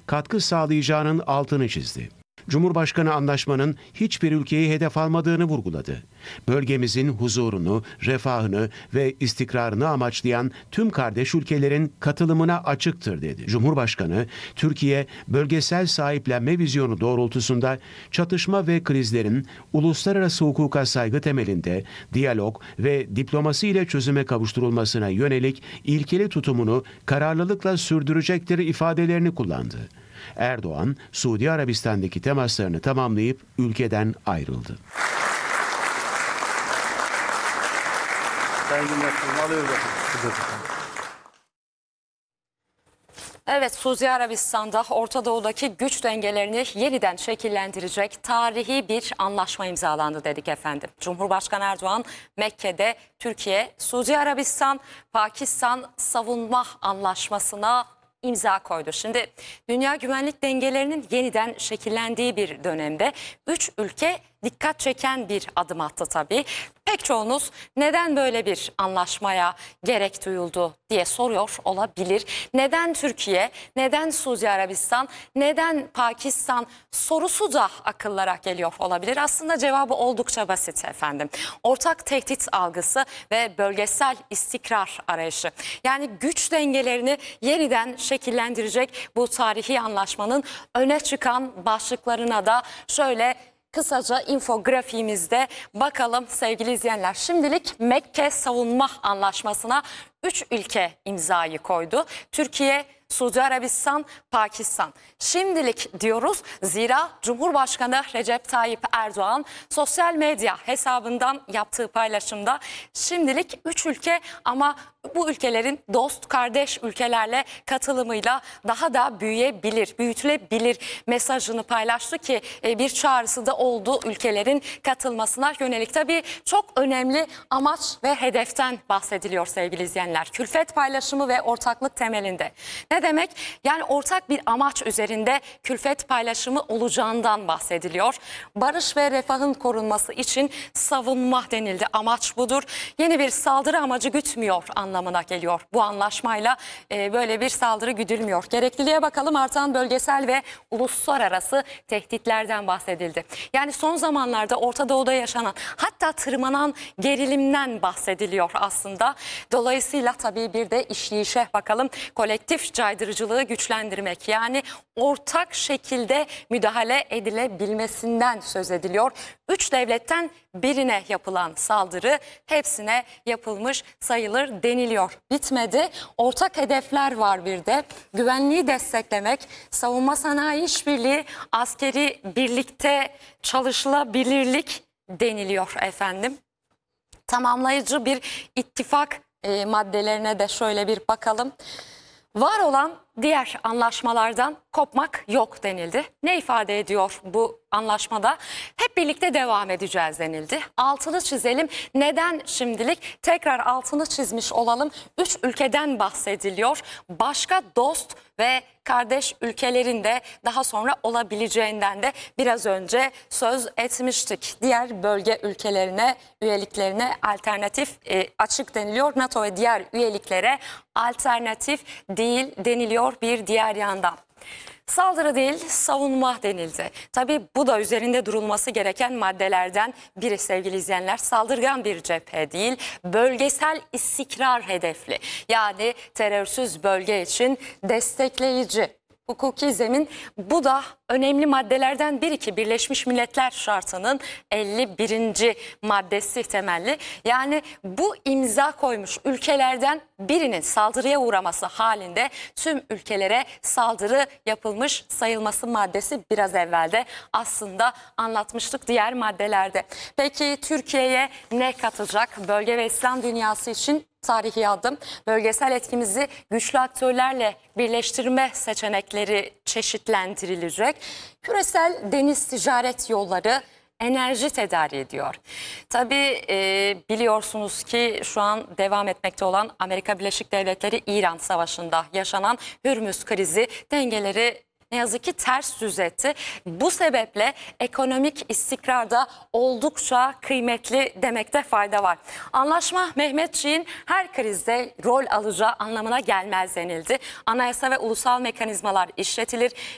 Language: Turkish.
katkı sağlayacağının altını çizdi. Cumhurbaşkanı anlaşmanın hiçbir ülkeyi hedef almadığını vurguladı. Bölgemizin huzurunu, refahını ve istikrarını amaçlayan tüm kardeş ülkelerin katılımına açıktır dedi. Cumhurbaşkanı, Türkiye, bölgesel sahiplenme vizyonu doğrultusunda çatışma ve krizlerin uluslararası hukuka saygı temelinde diyalog ve diplomasi ile çözüme kavuşturulmasına yönelik ilkeli tutumunu kararlılıkla sürdürecektir ifadelerini kullandı. Erdoğan, Suudi Arabistan'daki temaslarını tamamlayıp ülkeden ayrıldı. Evet, Suudi Arabistan'da Orta Doğu'daki güç dengelerini yeniden şekillendirecek tarihi bir anlaşma imzalandı dedik efendim. Cumhurbaşkanı Erdoğan Mekke'de Türkiye, Suudi Arabistan, Pakistan savunma anlaşmasına imza koydu. Şimdi dünya güvenlik dengelerinin yeniden şekillendiği bir dönemde 3 ülke dikkat çeken bir adım attı tabii. Pek çoğunuz neden böyle bir anlaşmaya gerek duyuldu diye soruyor olabilir. Neden Türkiye, neden Suudi Arabistan, neden Pakistan sorusu da akıllara geliyor olabilir. Aslında cevabı oldukça basit efendim. Ortak tehdit algısı ve bölgesel istikrar arayışı. Yani güç dengelerini yeniden şekillendirecek bu tarihi anlaşmanın öne çıkan başlıklarına da şöyle kısaca infografiğimizde bakalım sevgili izleyenler. Şimdilik Mekke Savunma Anlaşması'na 3 ülke imzayı koydu. Türkiye, Suudi Arabistan, Pakistan. Şimdilik diyoruz zira Cumhurbaşkanı Recep Tayyip Erdoğan sosyal medya hesabından yaptığı paylaşımda şimdilik 3 ülke ama bu ülkelerin dost kardeş ülkelerle katılımıyla daha da büyütülebilir mesajını paylaştı ki bir çağrısı da oldu ülkelerin katılmasına yönelik. Tabii çok önemli amaç ve hedeften bahsediliyor sevgili izleyenler. Külfet paylaşımı ve ortaklık temelinde. Ne demek? Yani ortak bir amaç üzerinde külfet paylaşımı olacağından bahsediliyor. Barış ve refahın korunması için savunma denildi. Amaç budur. Yeni bir saldırı amacı gütmüyor anlamına geliyor. Bu anlaşmayla böyle bir saldırı güdülmüyor. Gerekliliğe bakalım, artan bölgesel ve uluslararası tehditlerden bahsedildi. Yani son zamanlarda Orta Doğu'da yaşanan hatta tırmanan gerilimden bahsediliyor aslında. Dolayısıyla tabii bir de işleyişe bakalım. Kolektif caydırıcılığı güçlendirmek yani ortak şekilde müdahale edilebilmesinden söz ediliyor. 3 devletten birine yapılan saldırı hepsine yapılmış sayılır deniliyor. Bitmedi. Ortak hedefler var bir de. Güvenliği desteklemek, savunma sanayi işbirliği, askeri birlikte çalışılabilirlik deniliyor efendim. Tamamlayıcı bir ittifak maddelerine de şöyle bir bakalım. Var olan diğer anlaşmalardan kopmak yok denildi. Ne ifade ediyor bu anlaşmada? Hep birlikte devam edeceğiz denildi. Altını çizelim. Neden şimdilik? Tekrar altını çizmiş olalım. 3 ülkeden bahsediliyor. Başka dost ve kardeş ülkelerin de daha sonra olabileceğinden de biraz önce söz etmiştik. Diğer bölge ülkelerine, üyeliklerine alternatif açık deniliyor. NATO ve diğer üyeliklere alternatif değil deniliyor bir diğer yandan. Saldırı değil, savunma denildi. Tabii bu da üzerinde durulması gereken maddelerden biri sevgili izleyenler. Saldırgan bir cephe değil, bölgesel istikrar hedefli. Yani terörsüz bölge için destekleyici. Hukuki zemin, bu da önemli maddelerden biri ki Birleşmiş Milletler Şartı'nın 51. maddesi temelli. Yani bu imza koymuş ülkelerden birinin saldırıya uğraması halinde tüm ülkelere saldırı yapılmış sayılması maddesi biraz evvelde aslında anlatmıştık diğer maddelerde. Peki Türkiye'ye ne katacak? Bölge ve İslam dünyası için tarihi adım, bölgesel etkimizi güçlü aktörlerle birleştirme seçenekleri çeşitlendirilecek. Küresel deniz ticaret yolları enerji tedarik ediyor. Tabii biliyorsunuz ki şu an devam etmekte olan Amerika Birleşik Devletleri-İran savaşında yaşanan Hürmüz krizi dengeleri ne yazık ki ters düz etti. Bu sebeple ekonomik istikrarda oldukça kıymetli demekte fayda var. Anlaşma Mehmetçiğin her krizde rol alacağı anlamına gelmez denildi. Anayasa ve ulusal mekanizmalar işletilir.